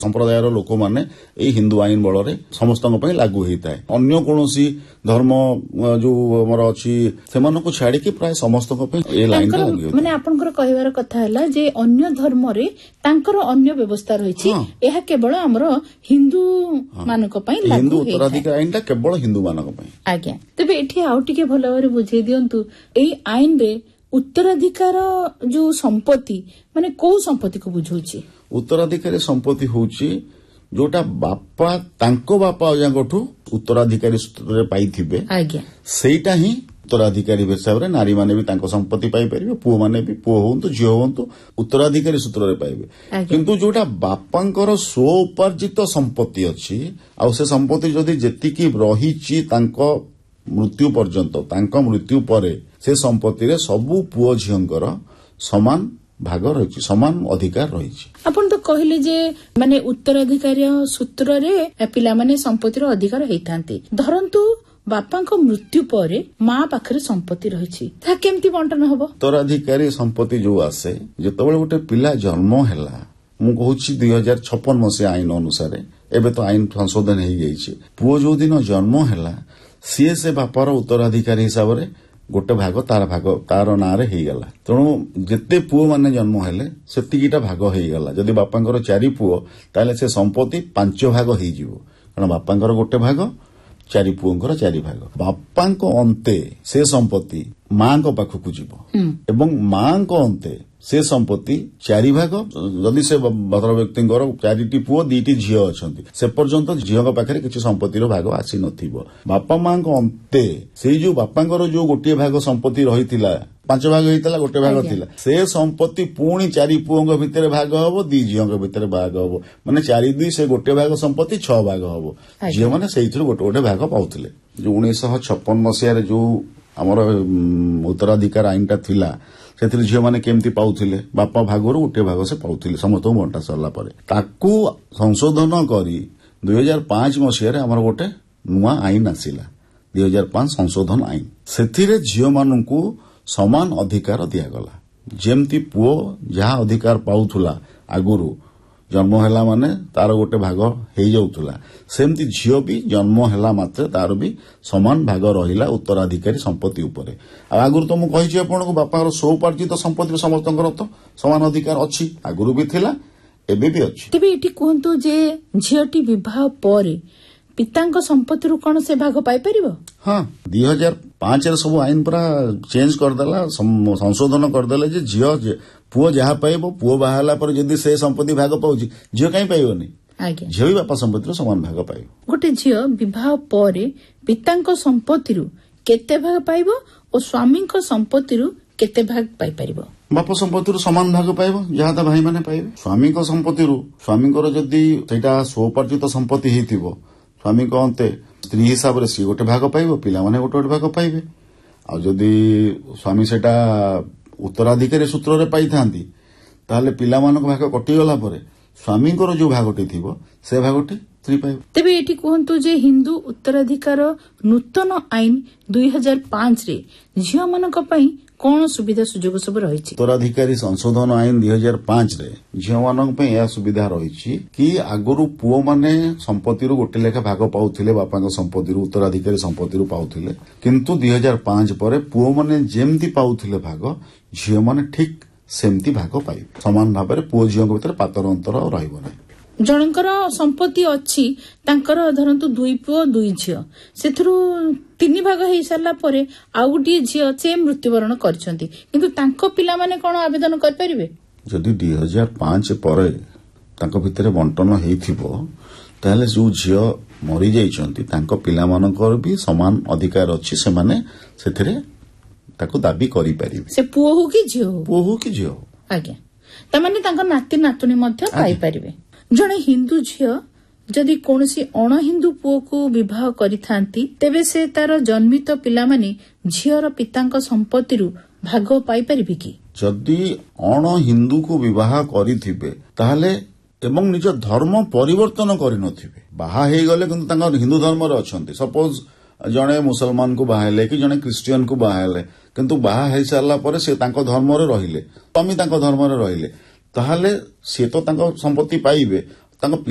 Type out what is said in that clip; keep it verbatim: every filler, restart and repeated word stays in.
संप्रदायर लोक माने हिंदू आईन बल समस्त लागू होता है। अन्य कौन धर्म जो आमर अच्छी से छाड़ी प्राय समस्त लाइन माने आपनकर कहिवार कथा है जे अन्य धर्म रे तांकर अन्य व्यवस्था रही यह केवल आमर हिंदू मानक पई लागू हिंदू उत्तराधिकार आईन केवल हिंदू मानक पई। आज्ञा तेबे एठी आउ टिके भल भाबरे बुझे दियंतु एई आईन रे उत्तराधिकार जो संपत्ति माने को संपत्ति को बुझौछि? उत्तराधिकारी संपत्ति होउछि जोटा बापा तांको बापा अजांगठू उत्तराधिकारी सूत्र रे पाइथिबे आज्ञा सेटा ही उत्तराधिकारी हिसाब रे नारी माने भी तांको संपत्ति पाई परिबे पुओ माने भी पुओ होंतु झियो होंतु उत्तराधिकारी सूत्र रे पाइबे। किंतु जोटा बापांकर स्वोपार्जित संपत्ति अछि आ से संपत्ति जदी जेतिकी रहिछि तांको मृत्यु पर्यंत तांको मृत्यु परे से संपत्ति रे सबु पुओ झियंकर समान भाग रही समान अधिकार रही। आपण तो कहले जे माने उत्तराधिकारी सूत्र रे पिला माने संपत्तिर अधिकार हेइतांती धरंतु बापांको मृत्यु परे मां पाखरे संपत्ति रही ता केमती बंटन हबो? उत्तराधिकारी संपत्ति जो आसे जेतबेले गोटे पिला जन्म हैला मु कहूछि दुई हजार छप्पन मसीहा आईन अनुसार एबे तो आईन संशोधन हो जाइए पुओ जो दिन जन्म हैला सीए से बापार उत्तराधिकारी हिसाब रे गोटे भाग तार भाग तार ना रे ही गला तेणु जेते पुओ माने जन्म हेले सेतिकीटा भाग हो गला। जदि बापांकर चारि पुओ ताले से संपत्ति पांच भाग हो जिवो कारण बापांकर गोटे भाग चारि पुओंकर चारि भाग बापांको अंते से संपत्ति मां को पाखकु जिवो एवं मां को अंते से संपत्ति चारि भाग जदि से भद्र व्यक्ति चारिटी पुओ दीटी झियो अछंती से पर्यंत झियो पाखरे किछि संपत्तिर भाग आसी नथिबो बापा मां को अंते से जो बापांकर जो गोटे भाग संपत्ति रहितिला पांच भाग होइतला गोटे भाग थिला से संपत्ति पुणी चारि पुओंग भितरे भाग हबो दी झियोंग भितरे भाग हबो माने चारि दुई से गोटे भाग संपत्ति छह भाग हबो झियो माने सेइथुर गोटे गोटे भाग पाउथिले। जो उन्नीस सौ छप्पन मसीहा रे जो हमर उत्तराधिकार आईनटा थिला से झील मैंने केमती पाउथिले बापा भागर गोटे भाग से पाउथिले समस्त बंटा सरला परे ताकू संशोधन करी दुई हजार पांच मसीह आमर गोटे नुआ आईन आसिला दुई हजार पांच संशोधन आईन से झील मानू समान अधिकार दिगला जेमती पुओ जहा अधिकार पाउथुला आगुरु जन्म हैला माने तार गोटे भाग हो जाउथुला सेमती झियो भी जन्म हैला मात्रे तार भी समान भाग रहिला उत्तराधिकारी संपत्ति उपरे। आगुरु तो मु कहिछि आपनको बापार स्वोपार्जित संपत्ति समस्तଙ୍କର तो समान अधिकार अछि आगुरु भी थिला एबे भी अछि। तेबे एठी कहंतु जे झियोटी विवाह परे पितांको संपत्तिरु कोन से भाग पाई परिबो? हां दुई हजार पांच रे सब आईन पूरा चेंज कर देला संशोधन कर देला जे झियो पुओ जहा पाइबो पुओ बाहाला पर जदी से संपत्ति भाग पाउछि झियो काई पाइबोनी आज्ञा झियो भी बापा संपत्ति समान भाग पाइबो। गोटे झियो विवाह परे पितांको संपत्तिरु केते भाग पाइबो और स्वामींको संपत्तिरु केते भाग पाई परिबो? बापा संपत्ति समान भाग पाइबो जहा ता भाई माने पाइबे। स्वामी को संपत्ति स्वामींकर जदी सेटा स्वोपार्जित संपत्ति हेतिबो स्वामी को अंते स्त्री हिसाब रे सी गोटे भाग पाइबो पिला माने गोटे गोटे भाग पाइबे। आ जदी स्वामी सेटा उत्तराधिकारी सूत्र रे पाई थांती ताले पिला मानक भाग कटि गला परे स्वामींकर जो भागटी थिबो से भागटी स्त्री पाइबो। तेबे एठी कहंतु जे हिंदू उत्तराधिकार नूतन आईन दुई हजार पांच रे झियो मानक पई कोन सुविधा सुजोग सब रहिछि? उत्तराधिकारी संशोधन आईन दुई हजार पांच रे झियो मानक पई या सुविधा रहिछि कि आगुरु पुओ माने संपत्ति रु गोटे लेखा भाग पाउथिले बापांक संपत्ति रु उत्तराधिकारी संपत्ति रु पाउथिले किंतु दुई हजार पांच परे पुओ माने जेमती पाउथिले भाग झियो माने ठीक सेमती भाग पाइबे समान भाव में पुओ झियो भीतर पातर अंतर रहिबो नै। जनकर संपत्ति अछि तांकर धरंतु दुई पुओ दुई झियो सेथरु तीन भाग हेई सारला परे आ गुटी झियो से मृत्युवरण करछंती किंतु तांको पिला माने कोन आवेदन कर परिबे? जदि दुई हजार पांच परे तांको भितर बंटन हेइथिबो ताले जो झियो मरि जाइछंती तांको पिला मानकर भी समान अधिकार अछि से माने सेथरे ताको दाबी करि परिबे से पुओ हो कि झियो हो पुओ हो कि झियो आज्ञा त माने तांको नाती नातुनी मध्ये पाई परिबे। जणे हिंदू झियो जदि कोनसी अण हिंदू पुओ को विवाह करिथांती तेबे से तार जन्मित पिला माने झियोर पितांक संपत्तिरु भाग पाई परिबे कि? जदि अण हिंदू को विवाह करिथिबे ताहले एवं निज धर्म परिवर्तन करिनथिबे बाहा हे गले किंतु तांका हिंदू धर्म रे अछंती सपोज जणे मुसलमान को बाहेले कि जणे क्रिश्चियन को बाहेले किंतु बाहा हे सारला परे से तांको धर्म रे रहिले स्वामी तांको धर्म रे रहिले ताहले से तो तांको संपत्ति पाइबे तांको